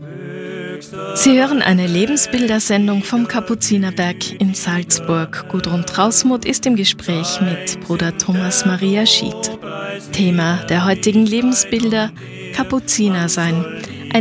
Sie hören eine Lebensbildersendung vom Kapuzinerberg in Salzburg. Gudrun Trausmuth ist im Gespräch mit Bruder Thomas Maria Schied. Thema der heutigen Lebensbilder: Kapuziner sein.